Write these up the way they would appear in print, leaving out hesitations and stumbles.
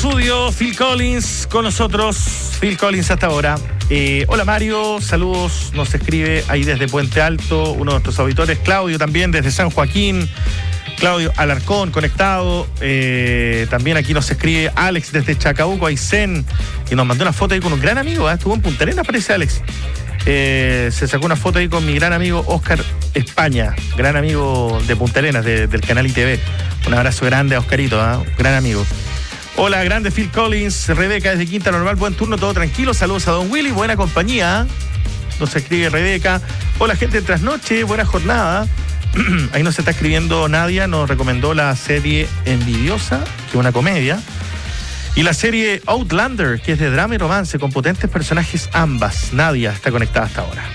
estudio, Phil Collins con nosotros. Phil Collins hasta ahora. Hola Mario, saludos. Nos escribe ahí desde Puente Alto uno de nuestros auditores. Claudio también desde San Joaquín. Claudio Alarcón conectado. También aquí nos escribe Alex desde Chacabuco, Aysén, y nos mandó una foto ahí con un gran amigo. Estuvo en Punta Arenas, parece Alex. Se sacó una foto ahí con mi gran amigo Oscar España, gran amigo de Punta Arenas, del canal ITV. Un abrazo grande a Oscarito, gran amigo. Hola, grande Phil Collins, Rebeca desde Quinta Normal, buen turno, todo tranquilo. Saludos a Don Willy, buena compañía. Nos escribe Rebeca. Hola, gente de Trasnoche, buena jornada. Ahí nos está escribiendo Nadia, nos recomendó la serie Envidiosa, que es una comedia. Y la serie Outlander, que es de drama y romance, con potentes personajes ambas. Nadia está conectada hasta ahora.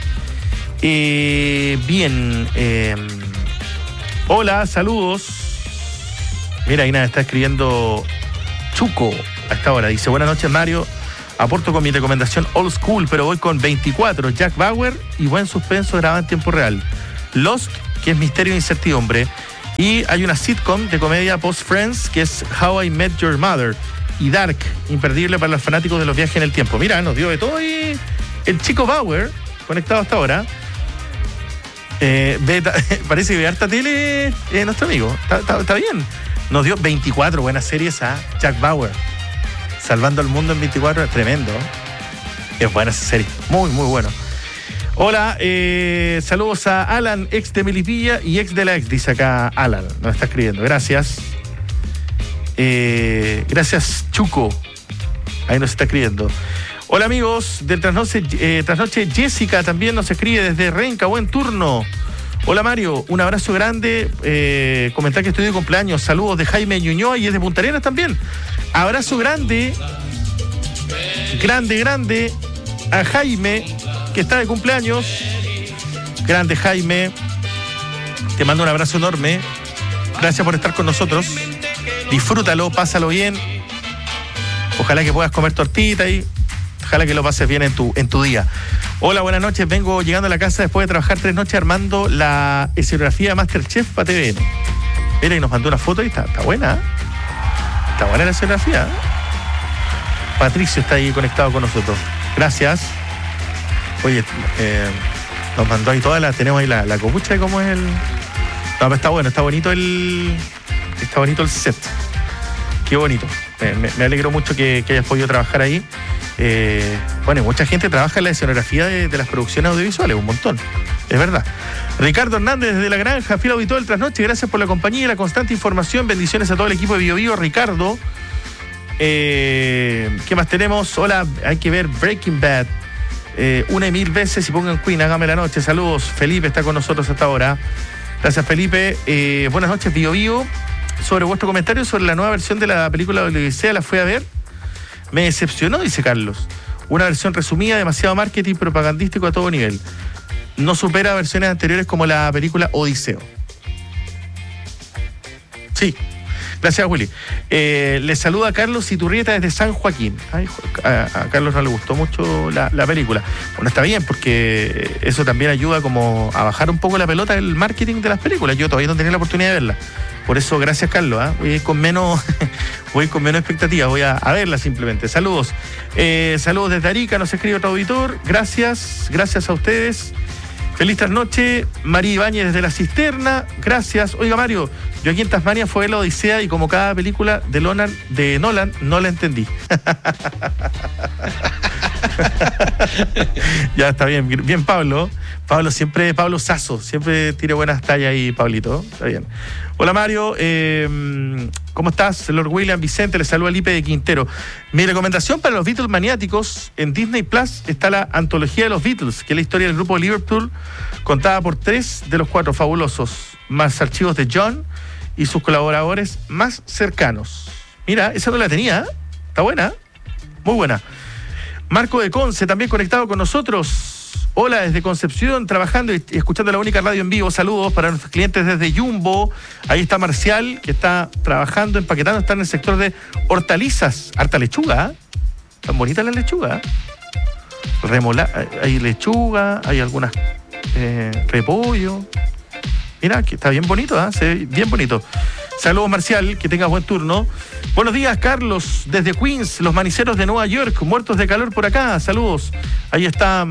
Bien. Hola, saludos. Mira, ahí nada, está escribiendo Chuco a esta hora. Dice, buenas noches, Mario. Aporto con mi recomendación Old School, pero voy con 24. Jack Bauer y buen suspenso grabado en tiempo real. Lost, que es misterio e incertidumbre. Y hay una sitcom de comedia post-Friends, que es How I Met Your Mother. Y Dark, imperdible para los fanáticos de los viajes en el tiempo. Mira, nos dio de todo y el chico Bauer, conectado hasta ahora. Parece que ve harta tele nuestro amigo. Está bien. Nos dio 24 buenas series a Jack Bauer. Salvando al mundo en 24, tremendo. Es buena esa serie, muy, muy bueno. Hola, saludos a Alan, ex de Melipilla y ex de la ex, dice acá Alan, nos está escribiendo. Gracias. Gracias, Chuco. Ahí nos está escribiendo. Hola, amigos del Trasnoche. Jessica también nos escribe desde Renca. Buen turno. Hola, Mario. Un abrazo grande. Comentar que estoy de cumpleaños. Saludos de Jaime Ñuñoa y es de Punta Arenas también. Abrazo grande. Grande a Jaime, que está de cumpleaños. Grande, Jaime. Te mando un abrazo enorme. Gracias por estar con nosotros. Disfrútalo, pásalo bien. Ojalá que puedas comer tortita y ojalá que lo pases bien en tu día. Hola, buenas noches. Vengo llegando a la casa después de trabajar 3 noches armando la escenografía de MasterChef para TVN. Mira, y nos mandó una foto y está buena. Está buena la escenografía. Patricio está ahí conectado con nosotros. Gracias. Oye, nos mandó ahí tenemos ahí la copucha de cómo es el... No, pero está bueno, está bonito el set. Qué bonito. Me alegro mucho que hayas podido trabajar ahí. Bueno, mucha gente trabaja en la escenografía de las producciones audiovisuales, un montón. Es verdad. Ricardo Hernández desde La Granja, fiel auditor del Trasnoche. Gracias por la compañía y la constante información. Bendiciones a todo el equipo de BioBio. Ricardo. ¿Qué más tenemos? Hola, hay que ver Breaking Bad. 1,000 veces y pongan Queen, hágame la noche. Saludos. Felipe está con nosotros hasta ahora. Gracias, Felipe. Buenas noches, BioBio. Sobre vuestro comentario sobre la nueva versión de la película de Odisea, la fui a ver. Me decepcionó, dice Carlos. Una versión resumida, demasiado marketing propagandístico a todo nivel. No supera versiones anteriores como la película Odiseo. Sí. Gracias, Willy. Les saluda Carlos Iturrieta desde San Joaquín. Ay, a Carlos no le gustó mucho la película. Bueno, está bien, porque eso también ayuda como a bajar un poco la pelota del marketing de las películas. Yo todavía no tenía la oportunidad de verla. Por eso, gracias, Carlos. Voy con menos expectativa. Voy a verla simplemente. Saludos. Saludos desde Arica, nos escribe otro auditor. Gracias a ustedes. Feliz trasnoche, María Ibáñez desde La Cisterna, gracias. Oiga, Mario, yo aquí en Tasmania fue a ver la Odisea y como cada película de Nolan no la entendí. Ya está bien Pablo Sasso, siempre tira buenas tallas ahí, Pablito, está bien. Hola, Mario, ¿cómo estás? Lord William Vicente, le saluda Lipe de Quintero. Mi recomendación para los Beatles maniáticos, en Disney Plus está la antología de los Beatles, que es la historia del grupo de Liverpool, contada por 3 de los 4 fabulosos, más archivos de John y sus colaboradores más cercanos. Mira, esa no la tenía, está buena, muy buena. Marco de Conce, también conectado con nosotros. Hola, desde Concepción, trabajando y escuchando la única radio en vivo. Saludos para nuestros clientes desde Jumbo. Ahí está Marcial, que está trabajando, empaquetando, está en el sector de hortalizas. Harta lechuga, tan bonita la lechuga. Hay lechuga, hay algunas repollo. Mira, que está bien bonito, se ve bien bonito. Saludos, Marcial, que tengas buen turno. Buenos días, Carlos, desde Queens, los maniceros de Nueva York, muertos de calor por acá, saludos. Ahí está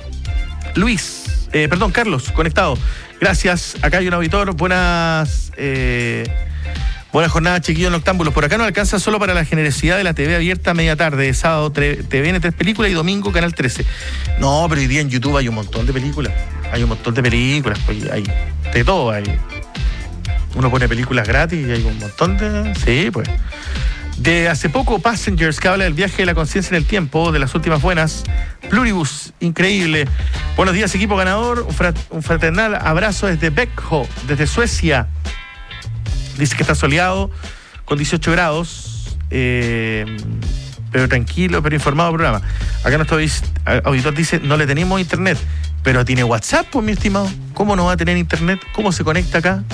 Carlos, conectado. Gracias, acá hay un auditor, buenas jornadas, chiquillos noctámbulos. Por acá no alcanza solo para la generosidad de la TV abierta a media tarde, de sábado TVN 3 películas y domingo Canal 13. No, pero hoy día en YouTube hay un montón de películas, pues hay de todo, uno pone películas gratis y hay un montón de... Sí, pues. De hace poco, Passengers, que habla del viaje de la conciencia en el tiempo, de las últimas buenas. Pluribus, increíble. Buenos días, equipo ganador. Un fraternal abrazo desde Växjö, desde Suecia. Dice que está soleado, con 18 grados, pero tranquilo, pero informado programa. Acá nuestro auditor dice, no le tenemos internet, pero tiene WhatsApp, pues, mi estimado. ¿Cómo no va a tener internet? ¿Cómo se conecta acá?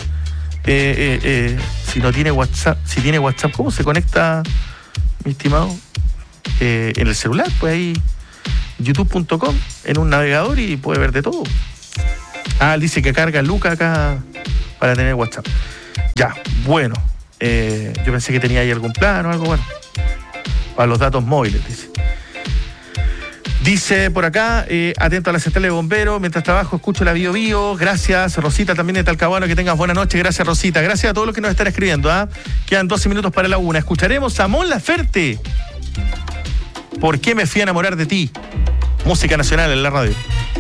Si no tiene WhatsApp, si tiene WhatsApp, ¿cómo se conecta, mi estimado? En el celular, pues ahí, youtube.com, en un navegador y puede ver de todo. Dice que carga Luca acá para tener WhatsApp. Ya, bueno, yo pensé que tenía ahí algún plan o algo, bueno, para los datos móviles, dice. Dice por acá, atento a la central de bomberos, mientras trabajo escucho la Bio Bio. Gracias, Rosita, también de Talcahuano, que tengas buena noche. Gracias, Rosita. Gracias a todos los que nos están escribiendo. Quedan 12 minutos para la 1. Escucharemos a Mon Laferte. ¿Por qué me fui a enamorar de ti? Música nacional en la radio.